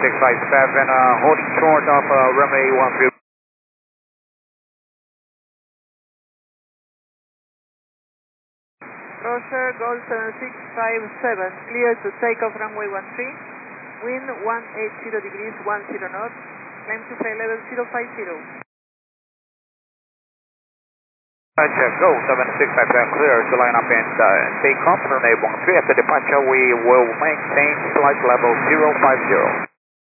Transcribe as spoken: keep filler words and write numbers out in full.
six five seven, uh, holding short of uh, runway one three. Roger, Gold seven six five seven, clear to take off runway one three, wind one eighty degrees, ten knots, climb to flight level zero five zero. Roger, Go seven six five seven, clear to line up and uh, take off runway one three. After departure, we will maintain flight level zero five zero.